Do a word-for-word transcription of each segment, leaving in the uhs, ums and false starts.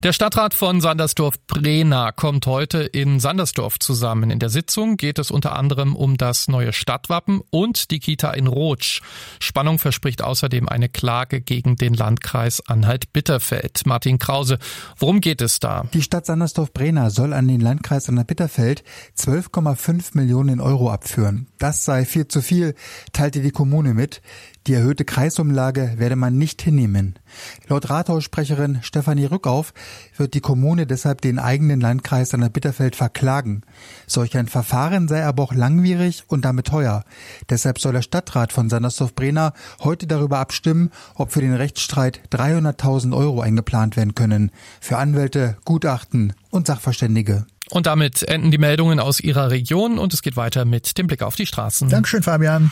Der Stadtrat von Sandersdorf-Brehna kommt heute in Sandersdorf zusammen. In der Sitzung geht es unter anderem um das neue Stadtwappen und die Kita in Rotsch. Spannung verspricht außerdem eine Klage gegen den Landkreis Anhalt-Bitterfeld. Martin Krause, worum geht es da? Die Stadt Sandersdorf-Brehna soll an den Landkreis Anhalt-Bitterfeld zwölf Komma fünf Millionen Euro abführen. Das sei viel zu viel, teilte die Kommune mit. Die erhöhte Kreisumlage werde man nicht hinnehmen. Laut Rathaussprecherin Stefanie Rückauf wird die Kommune deshalb den eigenen Landkreis Anhalt-Bitterfeld verklagen. Solch ein Verfahren sei aber auch langwierig und damit teuer. Deshalb soll der Stadtrat von Sandersdorf-Brehna heute darüber abstimmen, ob für den Rechtsstreit dreihunderttausend Euro eingeplant werden können. Für Anwälte, Gutachten und Sachverständige. Und damit enden die Meldungen aus Ihrer Region und es geht weiter mit dem Blick auf die Straßen. Dankeschön, Fabian.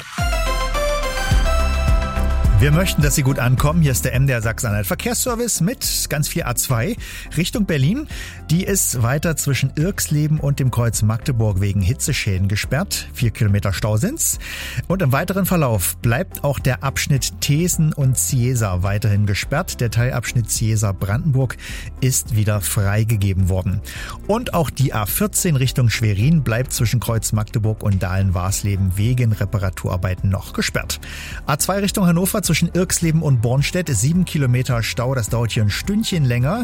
Wir möchten, dass Sie gut ankommen. Hier ist der M D R Sachsen-Anhalt Verkehrsservice mit ganz viel A zwei Richtung Berlin. Die ist weiter zwischen Irxleben und dem Kreuz Magdeburg wegen Hitzeschäden gesperrt. Vier Kilometer Stau sind's. Und im weiteren Verlauf bleibt auch der Abschnitt Thesen und Ciesa weiterhin gesperrt. Der Teilabschnitt Ciesa-Brandenburg ist wieder freigegeben worden. Und auch die A vierzehn Richtung Schwerin bleibt zwischen Kreuz Magdeburg und Dahlen-Warsleben wegen Reparaturarbeiten noch gesperrt. A zwei Richtung Hannover zwischen Irxleben und Bornstedt, sieben Kilometer Stau, das dauert hier ein Stündchen länger.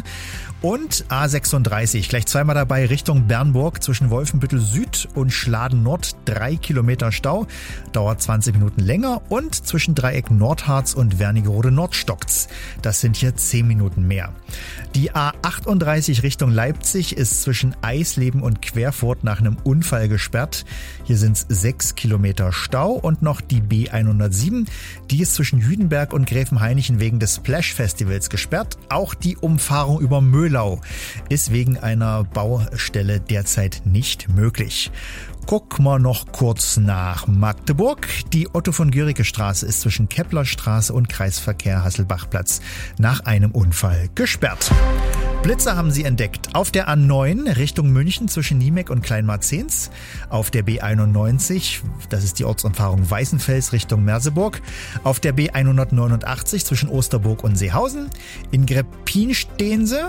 Und A sechsunddreißig, gleich zweimal dabei, Richtung Bernburg zwischen Wolfenbüttel Süd und Schladen Nord, drei Kilometer Stau, dauert zwanzig Minuten länger. Und zwischen Dreieck Nordharz und Wernigerode Nord stockt's. Das sind hier zehn Minuten mehr. Die A achtunddreißig Richtung Leipzig ist zwischen Eisleben und Querfurt nach einem Unfall gesperrt. Hier sind's sechs Kilometer Stau und noch die B hundertsieben, die ist zwischen Jüdenberg und Gräfenhainichen wegen des Splash-Festivals gesperrt. Auch die Umfahrung über Möhlau ist wegen einer Baustelle derzeit nicht möglich. Gucken wir noch kurz nach Magdeburg. Die Otto-von-Guericke-Straße ist zwischen Keplerstraße und Kreisverkehr Hasselbachplatz nach einem Unfall gesperrt. Blitzer haben sie entdeckt. Auf der A neun Richtung München zwischen Niemeck und Kleinmarzens. Auf der B einundneunzig, das ist die Ortsumfahrung Weißenfels Richtung Merseburg. Auf der B hundertneunundachtzig zwischen Osterburg und Seehausen. In Greppin stehen sie.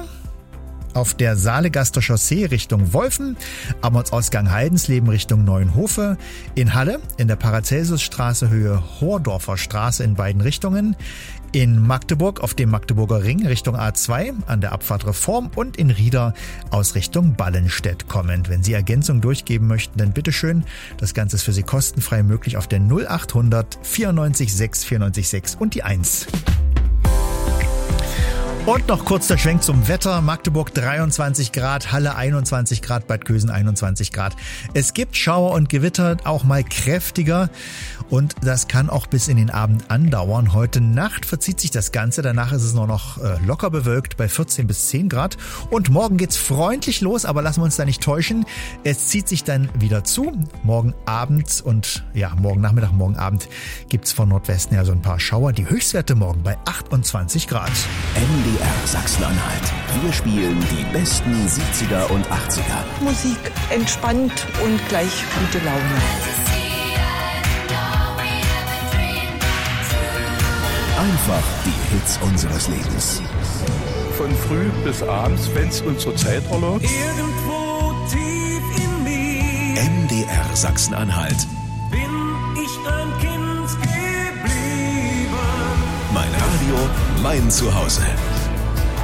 Auf der Saalegaster Chaussee Richtung Wolfen, am Ortsausgang Haldensleben Richtung Neuenhofe, in Halle, in der Paracelsusstraße Höhe Hordorfer Straße in beiden Richtungen, in Magdeburg auf dem Magdeburger Ring Richtung A zwei an der Abfahrt Reform und in Rieder aus Richtung Ballenstedt kommend. Wenn Sie Ergänzung durchgeben möchten, dann bitteschön. Das Ganze ist für Sie kostenfrei möglich auf der null achthundert vierundneunzig sechs vierundneunzig sechs und die eins. Und noch kurz der Schwenk zum Wetter. Magdeburg dreiundzwanzig Grad, Halle einundzwanzig Grad, Bad Kösen einundzwanzig Grad. Es gibt Schauer und Gewitter, auch mal kräftiger. Und das kann auch bis in den Abend andauern. Heute Nacht verzieht sich das Ganze. Danach ist es nur noch äh, locker bewölkt bei vierzehn bis zehn Grad. Und morgen geht's freundlich los, aber lassen wir uns da nicht täuschen. Es zieht sich dann wieder zu. Morgen Abend und ja, morgen Nachmittag, morgen Abend gibt's von Nordwesten ja so ein paar Schauer. Die Höchstwerte morgen bei achtundzwanzig Grad. M D R Sachsen-Anhalt. Wir spielen die besten siebziger und achtziger. Musik entspannt und gleich gute Laune. Einfach die Hits unseres Lebens. Von früh bis abends, wenn es unsere Zeit erlaubt. Irgendwo tief in mir M D R Sachsen-Anhalt. bin ich ein Kind geblieben. Mein Radio, mein Zuhause.